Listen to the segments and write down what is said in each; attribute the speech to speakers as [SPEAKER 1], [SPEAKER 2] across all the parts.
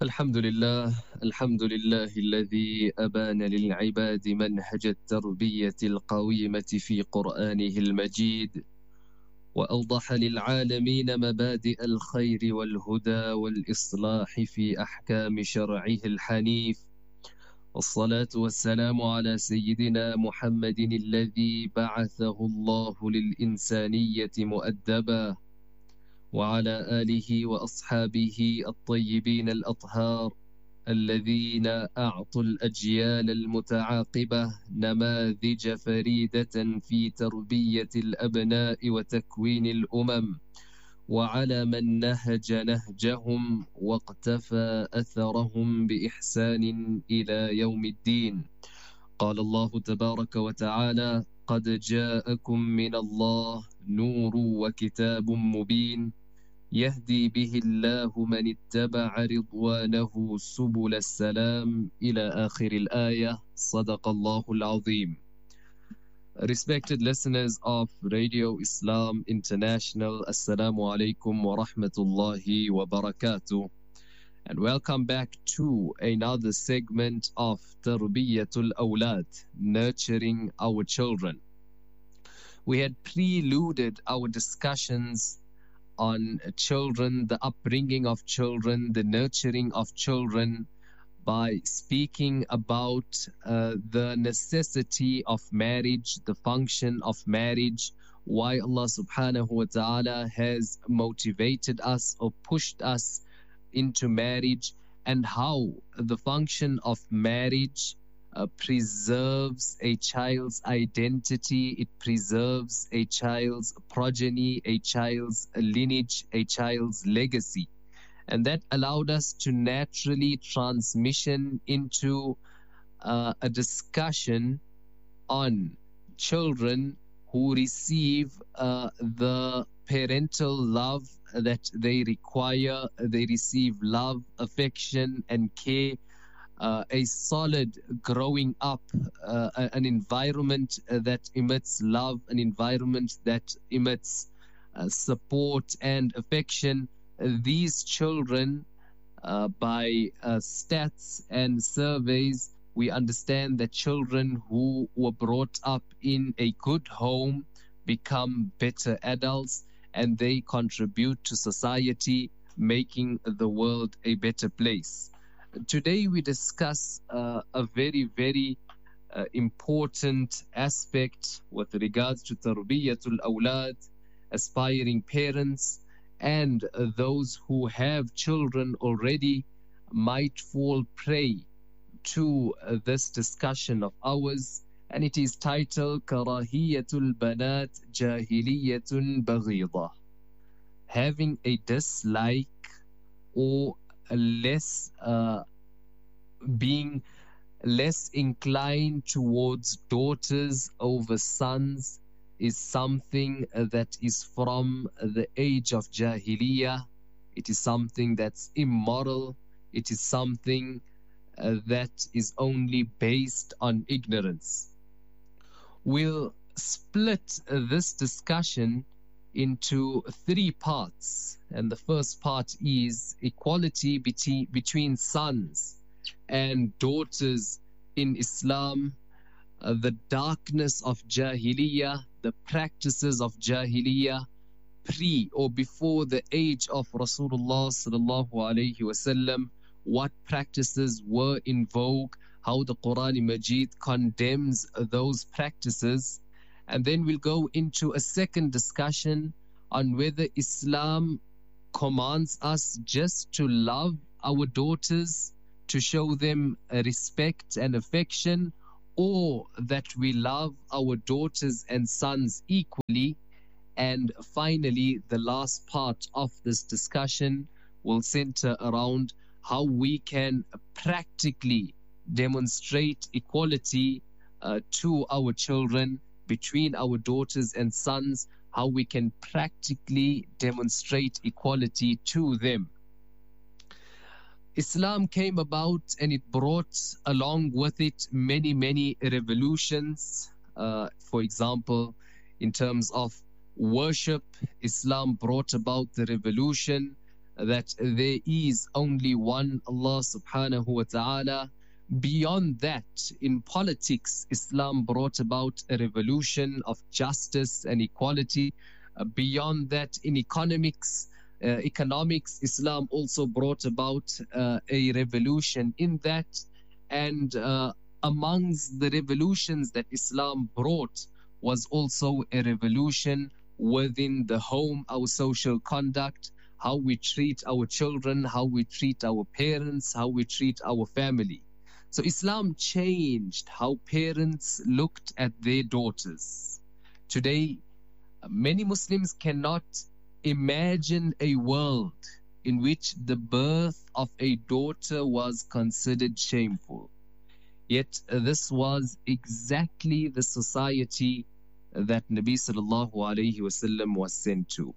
[SPEAKER 1] الحمد لله الذي أبان للعباد منهج التربية القويمة في قرآنه المجيد، وأوضح للعالمين مبادئ الخير والهدى والإصلاح في أحكام شرعه الحنيف. والصلاة والسلام على سيدنا محمد الذي بعثه الله للإنسانية مؤدبا، وعلى آله وأصحابه الطيبين الأطهار الذين أعطوا الأجيال المتعاقبة نماذج فريدة في تربية الأبناء وتكوين الأمم، وعلى من نهج نهجهم واقتفى أثرهم بإحسان إلى يوم الدين. قال الله تبارك وتعالى: قد جاءكم من الله نور وكتاب مبين يهدي به الله من اتبع رضوانه سبل السلام إلى آخر الآية. صدق الله العظيم. Respected listeners of Radio Islam International, Assalamu alaikum wa rahmatullahi wa barakatuh, and welcome back to another segment of Tarbiyatul Awlad, nurturing our children. We had preluded our discussions on children, the upbringing of children, the nurturing of children, by speaking about the necessity of marriage, the function of marriage, why Allah subhanahu wa ta'ala has motivated us or pushed us into marriage, and how the function of marriage preserves a child's identity, it preserves a child's progeny, a child's lineage, a child's legacy. And that allowed us to naturally transition into a discussion on children who receive the parental love that they require. They receive love, affection, and care, a solid growing up, an environment that emits love, an environment that emits support and affection. These children, by stats and surveys, we understand that children who were brought up in a good home become better adults, and they contribute to society, making the world a better place. Today we discuss a very important aspect with regards to Tarbiyatul Awlad, aspiring parents, and those who have children already might fall prey to this discussion of ours, and it is titled Karahiyatul Banat Jahiliyatun Baghida, having a dislike or being less inclined towards daughters over sons is something that is from the age of Jahiliyyah. It is something that's immoral. It is something that is only based on ignorance. We'll split this discussion into three parts, and the first part is equality between sons and daughters in Islam, the darkness of Jahiliyyah, the practices of Jahiliyyah pre or before the age of Rasulullah sallallahu alaihi wasallam, what practices were in vogue, how the Quran Majid condemns those practices. And then we'll go into a second discussion on whether Islam commands us just to love our daughters, to show them respect and affection, or that we love our daughters and sons equally. And finally, the last part of this discussion will center around how we can practically demonstrate equality to our children, between our daughters and sons, how we can practically demonstrate equality to them. Islam came about and it brought along with it many revolutions. For example, in terms of worship, Islam brought about the revolution that there is only one Allah subhanahu wa ta'ala. Beyond that, in politics, Islam brought about a revolution of justice and equality. Beyond that, in economics, Islam also brought about a revolution in that. And amongst the revolutions that Islam brought was also a revolution within the home, our social conduct, how we treat our children, how we treat our parents, how we treat our family. So Islam changed how parents looked at their daughters. Today, many Muslims cannot imagine a world in which the birth of a daughter was considered shameful. Yet this was exactly the society that Nabi sallallahu alayhi wasallam was sent to.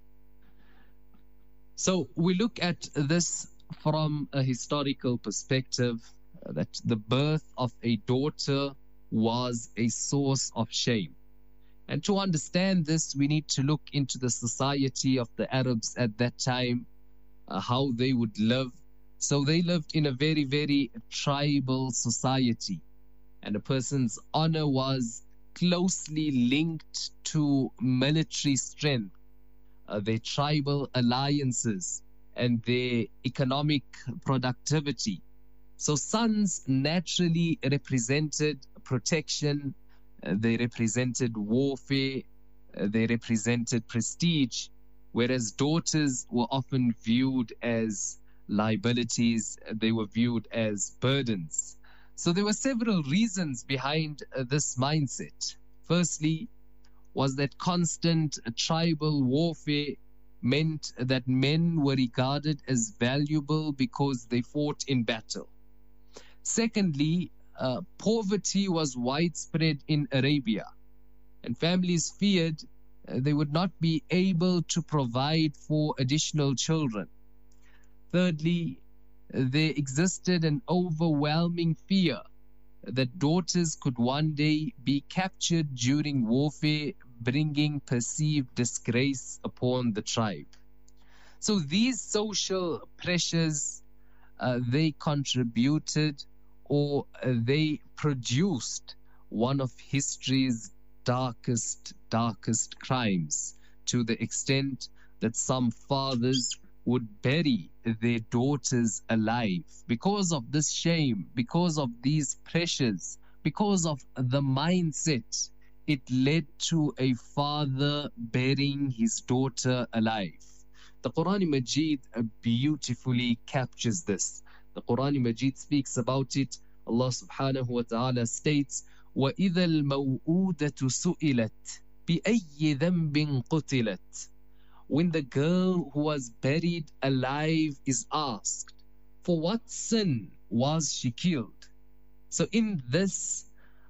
[SPEAKER 1] So we look at this from a historical perspective, that the birth of a daughter was a source of shame. And to understand this, we need to look into the society of the Arabs at that time, how they would live. So they lived in a very, very tribal society, and a person's honor was closely linked to military strength, their tribal alliances, and their economic productivity. So sons naturally represented protection, they represented warfare, they represented prestige, whereas daughters were often viewed as liabilities, they were viewed as burdens. So there were several reasons behind this mindset. Firstly, was that constant tribal warfare meant that men were regarded as valuable because they fought in battle. Secondly, poverty was widespread in Arabia, and families feared they would not be able to provide for additional children. Thirdly, there existed an overwhelming fear that daughters could one day be captured during warfare, bringing perceived disgrace upon the tribe. So these social pressures, they contributed, or they produced one of history's darkest crimes, to the extent that some fathers would bury their daughters alive. Because of this shame, because of these pressures, because of the mindset, it led to a father burying his daughter alive. The Quran Majid beautifully captures this. The Quran Majid speaks about it. Allah subhanahu wa ta'ala states, وَإِذَا الْمَوْءُودَةُ سُئِلَتْ بِأَيِّ ذَنْبٍ قُتِلَتْ. When the girl who was buried alive is asked, for what sin was she killed? So in this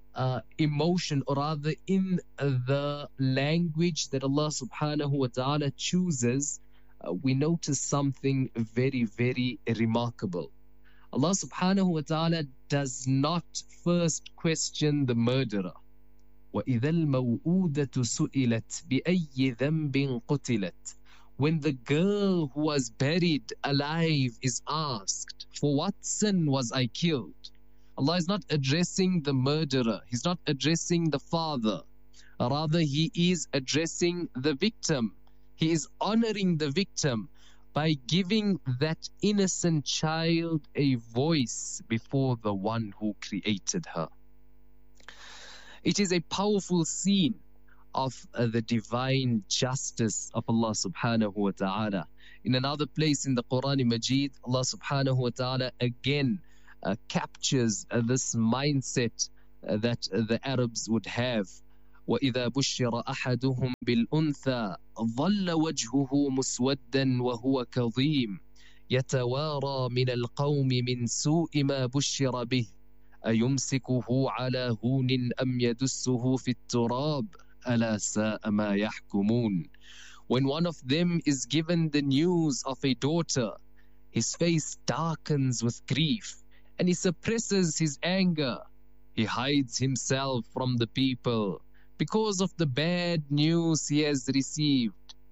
[SPEAKER 1] emotion, or rather in the language that Allah subhanahu wa ta'ala chooses, we notice something very, very remarkable. Allah subhanahu wa ta'ala does not first question the murderer. وَإِذَا الْمَوْءُودَةُ سُئِلَتْ بِأَيِّ ذَنْبٍ قُتِلَتْ. When the girl who was buried alive is asked, for what sin was I killed? Allah is not addressing the murderer. He's not addressing the father. Rather, He is addressing the victim. He is honoring the victim by giving that innocent child a voice before the one who created her. It is a powerful scene of the divine justice of Allah subhanahu wa ta'ala. In another place in the Quran Majid, Allah subhanahu wa ta'ala again captures this mindset that the Arabs would have. وَإِذَا بُشِّرَ أَحَدُهُمْ بِالْأُنْثَى ظَلَّ وَجْهُهُ مُسْوَدًّا وَهُوَ كَظِيمٌ يَتَوَارَى مِنَ الْقَوْمِ مِنْ سُوءِ مَا بُشِّرَ بِهِ أَيُمْسِكُهُ عَلَى هُونٍ أَمْ يَدُسُّهُ فِي التُّرَابِ أَلَا سَاءَ مَا يَحْكُمُونَ. When one of them is given the news of a daughter, his face darkens with grief and he suppresses his anger. He hides himself from the people because of the bad news he has received.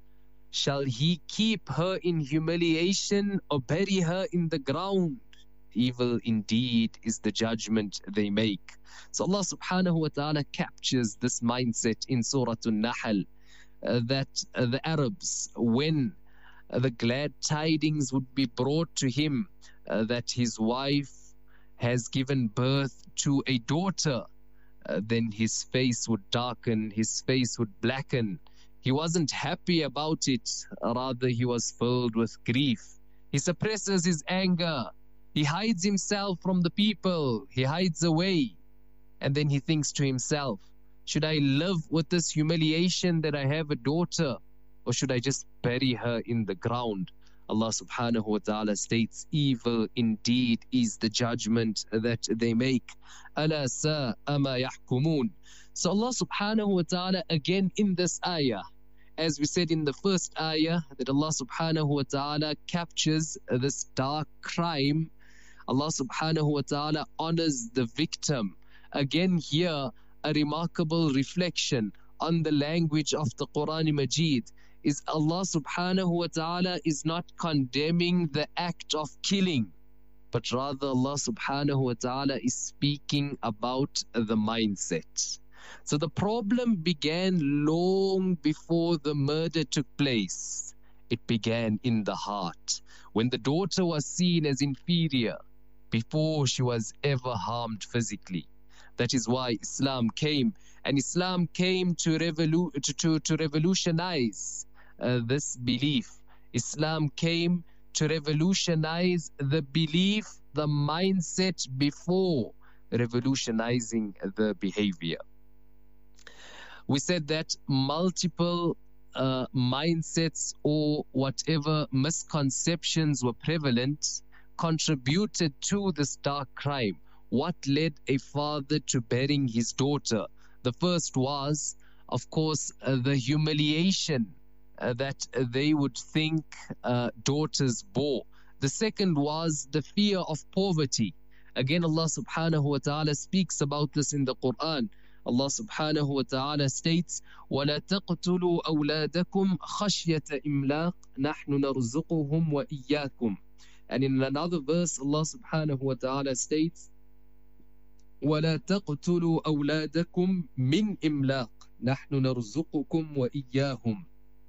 [SPEAKER 1] Shall he keep her in humiliation or bury her in the ground? Evil indeed is the judgment they make. So Allah subhanahu wa ta'ala captures this mindset in Surah An-Nahl, that the Arabs, when the glad tidings would be brought to him that his wife has given birth to a daughter, then his face would darken, his face would blacken. He wasn't happy about it, rather he was filled with grief. He suppresses his anger. He hides himself from the people. He hides away. And then he thinks to himself, should I live with this humiliation that I have a daughter, or should I just bury her in the ground? Allah subhanahu wa ta'ala states, evil indeed is the judgment that they make. Ala sa'a ma yahkumun. So Allah subhanahu wa ta'ala again in this ayah, as we said in the first ayah, that Allah subhanahu wa ta'ala captures this dark crime. Allah subhanahu wa ta'ala honors the victim. Again here, a remarkable reflection on the language of the Quran Majid is Allah subhanahu wa ta'ala is not condemning the act of killing, but rather Allah subhanahu wa ta'ala is speaking about the mindset. So the problem began long before the murder took place. It began in the heart, when the daughter was seen as inferior before she was ever harmed physically. That is why Islam came, and Islam came to revolutionize this belief. Islam came to revolutionize the belief, the mindset before revolutionizing the behavior. We said that multiple mindsets or whatever misconceptions were prevalent contributed to this dark crime. What led a father to burying his daughter? The first was, of course, the humiliation that they would think daughters bore. The second was the fear of poverty. Again, Allah subhanahu wa ta'ala speaks about this in the Quran. Allah subhanahu wa ta'ala states, وَلَا تَقْتُلُوا أَوْلَادَكُمْ خَشْيَةَ إِمْلَاقٍ نَحْنُ نَرْزُقُهُمْ وَإِيَّاكُمْ. And in another verse, Allah subhanahu wa ta'ala states, وَلَا تَقْتُلُوا أَوْلَادَكُمْ مِنْ إِمْلَاقٍ نَحْنُ نَرْزُقُكُمْ وَإِيَّاهُمْ.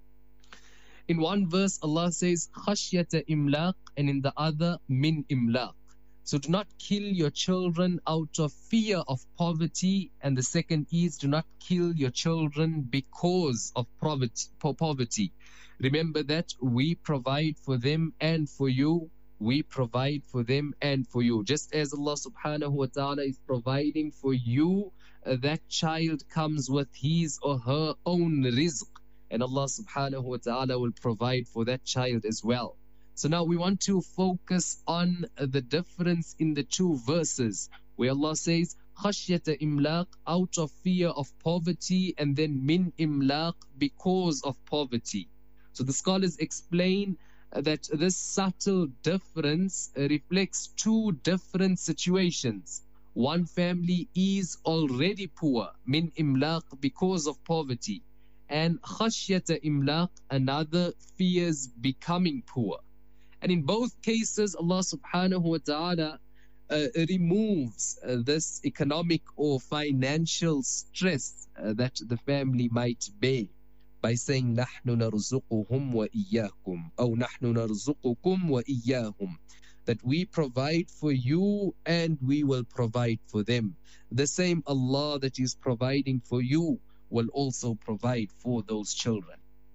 [SPEAKER 1] In one verse, Allah says, خَشْيَةَ إِمْلَاقٍ, and in the other, مِنْ إِمْلَاقٍ. So do not kill your children out of fear of poverty. And the second is, do not kill your children because of poverty. Remember that we provide for them and for you. We provide for them and for you. Just as Allah subhanahu wa ta'ala is providing for you, that child comes with his or her own rizq. And Allah subhanahu wa ta'ala will provide for that child as well. So now we want to focus on the difference in the two verses, where Allah says, خَشْيَةَ إِمْلَاقٍ, out of fear of poverty, and then min imlaq, because of poverty. So the scholars explain that this subtle difference reflects two different situations. One family is already poor, min imlaq, because of poverty, and khashyata imlaq, another fears becoming poor. And in both cases, Allah subhanahu wa ta'ala removes this economic or financial stress that the family might bear by saying نحن نرزقهم وإياكم أو نحن نرزقكم وإياهم, that we provide for you and we will provide for them. The same Allah that is providing for you will also provide for those children.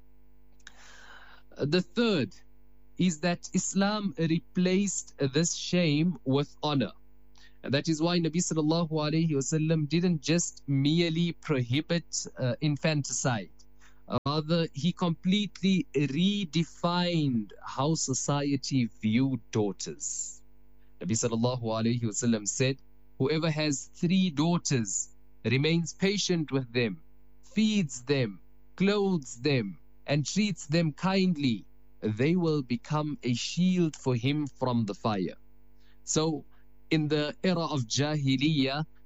[SPEAKER 1] The third is that Islam replaced this shame with honor. And that is why Nabi sallallahu alayhi wasallam didn't just merely prohibit infanticide. Rather, he completely redefined how society viewed daughters. Nabi sallallahu alayhi wasallam said, whoever has 3 daughters remains patient with them, feeds them, clothes them, and treats them kindly, they will become a shield for him from the fire. So, in the era of Jahiliyyah,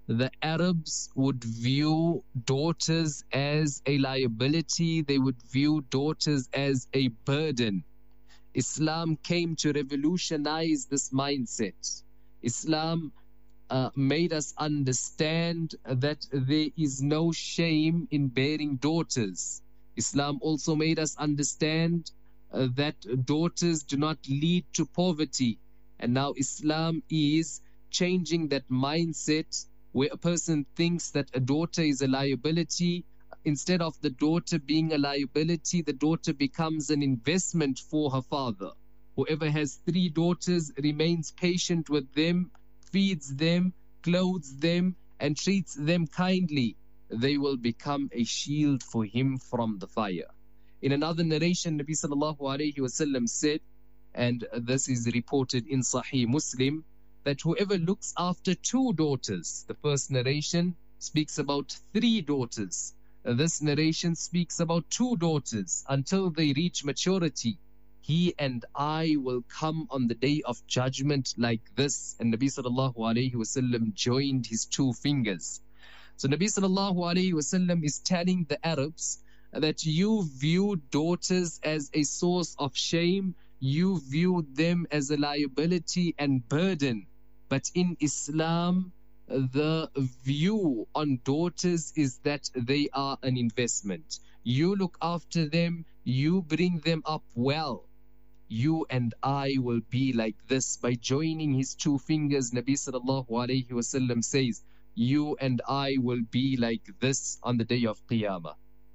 [SPEAKER 1] the Arabs would view daughters as a liability, they would view daughters as a burden. Islam came to revolutionize this mindset. Islam made us understand that there is no shame in bearing daughters. Islam also made us understand that daughters do not lead to poverty. And now Islam is changing that mindset where a person thinks that a daughter is a liability. Instead of the daughter being a liability, the daughter becomes an investment for her father. Whoever has 3 daughters remains patient with them, feeds them, clothes them, and treats them kindly. They will become a shield for him from the fire. In another narration, Nabi sallallahu alayhi wasallam said, and this is reported in Sahih Muslim, that whoever looks after 2 daughters, the first narration speaks about 3 daughters. This narration speaks about 2 daughters until they reach maturity. He and I will come on the day of judgment like this. And Nabi sallallahu alayhi wasallam joined his 2 fingers. So Nabi sallallahu alayhi wasallam is telling the Arabs that you view daughters as a source of shame, you view them as a liability and burden. But in Islam, the view on daughters is that they are an investment. You look after them, you bring them up well. You and I will be like this. By joining his 2 fingers, Nabi sallallahu alayhi wasallam says, you and I will be like this on the day of Qiyamah.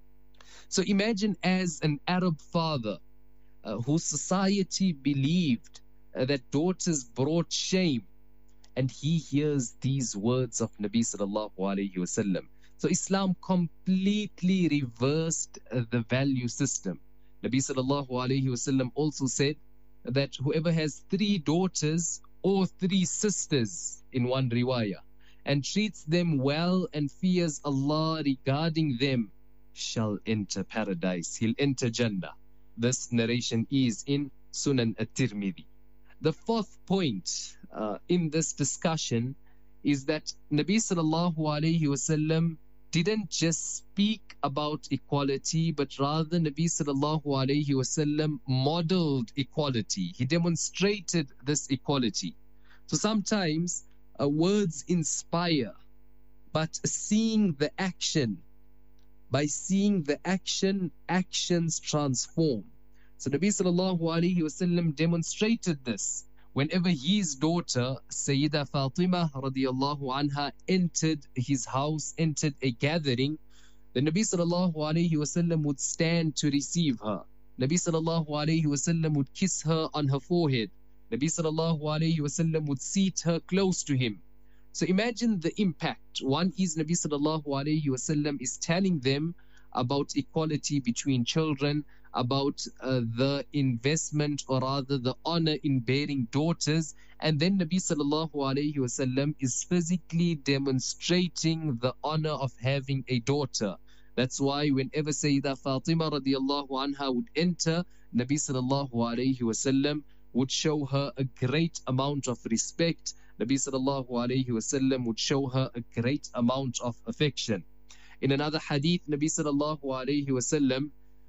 [SPEAKER 1] So imagine as an Arab father whose society believed that daughters brought shame, and he hears these words of Nabi sallallahu alayhi wasallam. So Islam completely reversed the value system. Nabi sallallahu alayhi wasallam also said that whoever has 3 daughters or 3 sisters in one riwayah and treats them well and fears Allah regarding them shall enter paradise. He'll enter Jannah. This narration is in Sunan at-Tirmidhi. The 4th point in this discussion is that Nabi sallallahu alayhi wasallam didn't just speak about equality, but rather Nabi sallallahu alayhi wasallam modeled equality. He demonstrated this equality. So sometimes words inspire, but seeing the action, by seeing the action, actions transform. So Nabi sallallahu alayhi wasallam demonstrated this whenever his daughter Sayyida Fatima radiyallahu anha entered his house, entered a gathering. The Nabi sallallahu alayhi wasallam would stand to receive her. Nabi sallallahu alayhi wasallam would kiss her on her forehead. Nabi sallallahu alayhi wasallam would seat her close to him. So imagine the impact. One is Nabi sallallahu alayhi wasallam is telling them about equality between children, about the investment or rather the honor in bearing daughters, and then Nabi sallallahu alayhi wasallam is physically demonstrating the honor of having a daughter. That's why whenever Sayyida Fatima radiyallahu anha would enter, Nabi sallallahu alayhi wasallam would show her a great amount of respect. Nabi sallallahu alayhi wasallam would show her a great amount of affection. In another hadith, Nabi sallallahu alayhi wasallam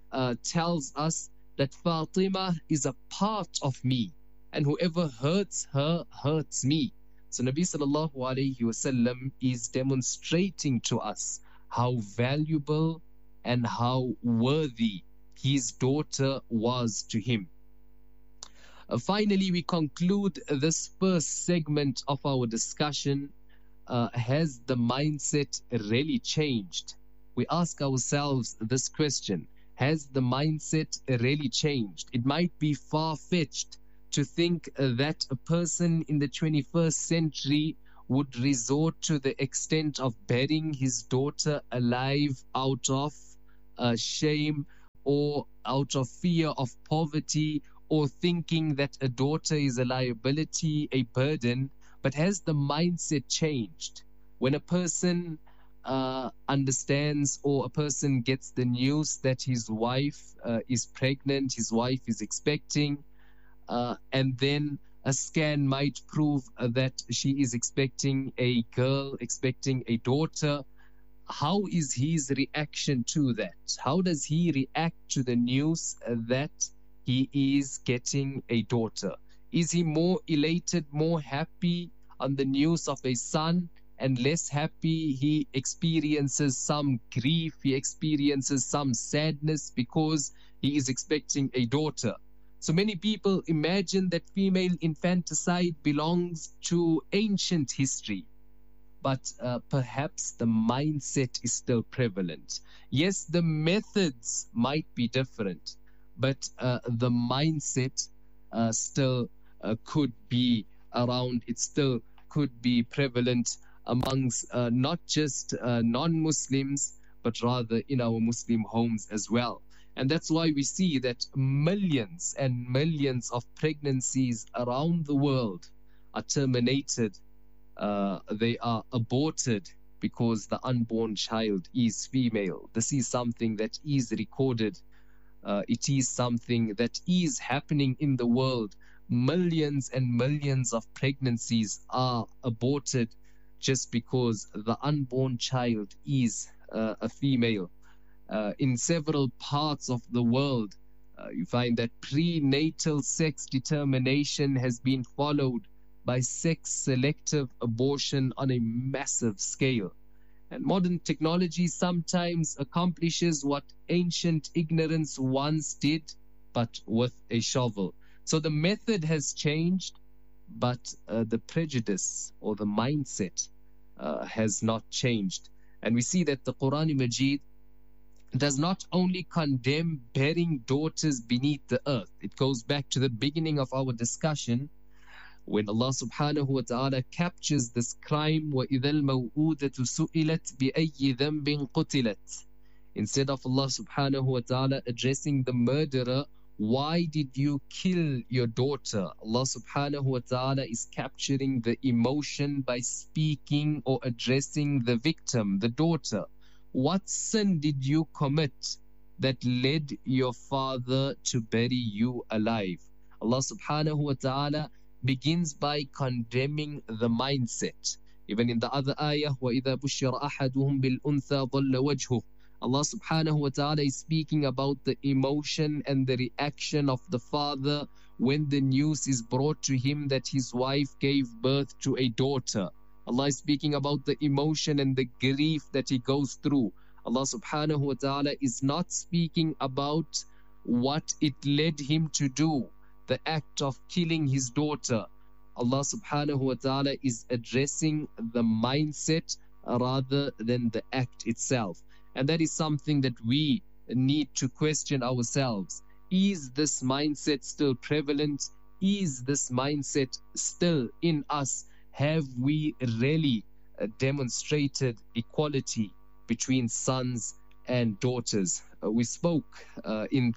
[SPEAKER 1] tells us that Fatima is a part of me, and whoever hurts her hurts me. So Nabi sallallahu alayhi wasallam is demonstrating to us how valuable and how worthy his daughter was to him. Finally, we conclude this first segment of our discussion. Has the mindset really changed? We ask ourselves this question. Has the mindset really changed? It might be far-fetched to think that a person in the 21st century would resort to the extent of burying his daughter alive out of shame or out of fear of poverty, or thinking that a daughter is a liability, a burden. But has the mindset changed? When a person understands, or a person gets the news that his wife is pregnant, his wife is expecting, and then A scan might prove that she is expecting a girl, expecting a daughter. How is his reaction to that? How does he react to the news that he is getting a daughter? Is he more elated, more happy on the news of a son, and less happy? He experiences some grief, he experiences some sadness because he is expecting a daughter. So many people imagine that female infanticide belongs to ancient history, but perhaps the mindset is still prevalent. Yes, the methods might be different, but the mindset still could be around. It still could be prevalent amongst not just non-Muslims, but rather in our Muslim homes as well. And that's why we see that millions and millions of pregnancies around the world are terminated. They are aborted because the unborn child is female. This is something that is recorded. It is something that is happening in the world. Millions and millions of pregnancies are aborted just because the unborn child is a female. In several parts of the world, you find that prenatal sex determination has been followed by sex-selective abortion on a massive scale. And modern technology sometimes accomplishes what ancient ignorance once did, but with a shovel. So the method has changed, but the prejudice or the mindset has not changed. And we see that the Quran Majid does not only condemn bearing daughters beneath the earth. It goes back to the beginning of our discussion when Allah subhanahu wa ta'ala captures this crime, وَإِذَا الْمَوْءُودَةُ سُئِلَتْ بِأَيِّ ذَنْبٍ قُتِلَتْ. Instead of Allah subhanahu wa ta'ala addressing the murderer, why did you kill your daughter? Allah subhanahu wa ta'ala is capturing the emotion by speaking or addressing the victim, the daughter. What sin did you commit that led your father to bury you alive? Allah subhanahu wa ta'ala begins by condemning the mindset. Even in the other ayah, وَإِذَا بُشِّرَ أَحَدُهُمْ بِالْأُنْثَى ظَلَّ وَجْهُهُ. Allah subhanahu wa ta'ala is speaking about the emotion and the reaction of the father when the news is brought to him that his wife gave birth to a daughter. Allah is speaking about the emotion and the grief that he goes through. Allah subhanahu wa ta'ala is not speaking about what it led him to do, the act of killing his daughter. Allah subhanahu wa ta'ala is addressing the mindset rather than the act itself. And that is something that we need to question ourselves. Is this mindset still prevalent? Is this mindset still in us? Have we really demonstrated equality between sons and daughters? We spoke in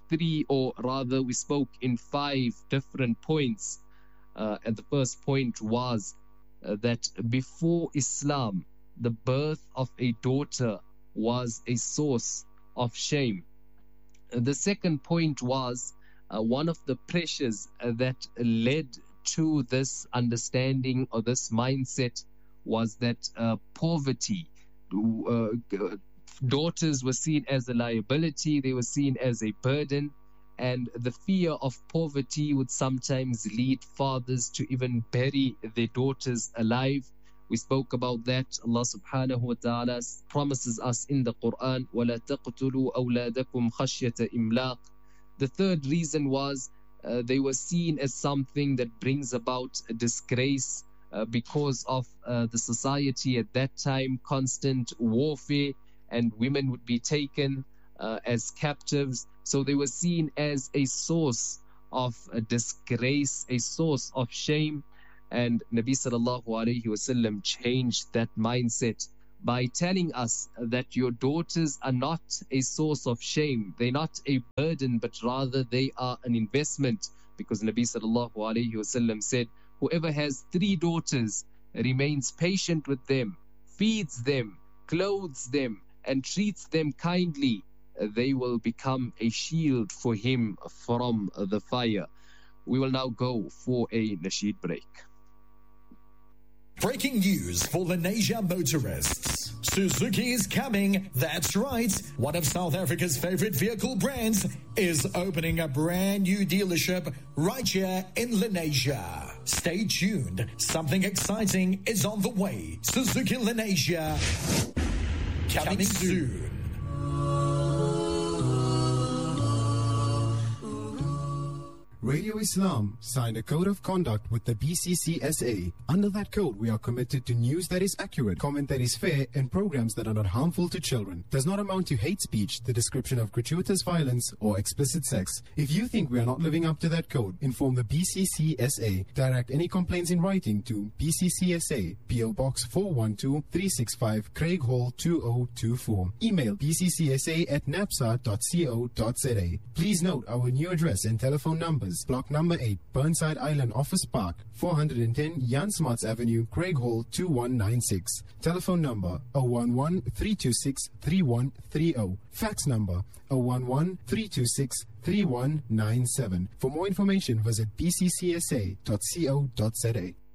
[SPEAKER 1] five different points. And the first point was that before Islam, the birth of a daughter was a source of shame. The second point was one of the pressures that led to this understanding or this mindset was that poverty. Daughters were seen as a liability, they were seen as a burden, and the fear of poverty would sometimes lead fathers to even bury their daughters alive. We spoke about that. Allah subhanahu wa ta'ala promises us in the Quran, وَلَا تَقْتُلُوا أَوْلَادَكُمْ خَشْيَةَ إِمْلَاقٍ. The third reason was they were seen as something that brings about a disgrace because of the society at that time, constant warfare, and women would be taken as captives. So they were seen as a source of a disgrace, a source of shame. And Nabi sallallahu alayhi wasallam changed that mindset by telling us that your daughters are not a source of shame. They're not a burden, but rather they are an investment. Because Nabi sallallahu alayhi wasallam said, whoever has 3 daughters remains patient with them, feeds them, clothes them, and treats them kindly, they will become a shield for him from the fire. We will now go for a nasheed break.
[SPEAKER 2] Breaking news for Lenasia motorists. Suzuki is coming. That's right. One of South Africa's favorite vehicle brands is opening a brand new dealership right here in Lenasia. Stay tuned. Something exciting is on the way. Suzuki Lenasia. Coming soon.
[SPEAKER 3] Radio Islam signed a code of conduct with the BCCSA. Under that code, we are committed to news that is accurate, comment that is fair, and programs that are not harmful to children. Does not amount to hate speech, the description of gratuitous violence, or explicit sex. If you think we are not living up to that code, inform the BCCSA. Direct any complaints in writing to BCCSA, PO Box 412-365, Craig Hall 2024. Email bccsa@napsa.co.za. Please note our new address and telephone numbers. Block number 8, Burnside Island Office Park, 410 Jan Smarts Avenue, Craig Hall 2196. Telephone number 011-326-3130. Fax number 011-326-3197. For more information, visit bccsa.co.za.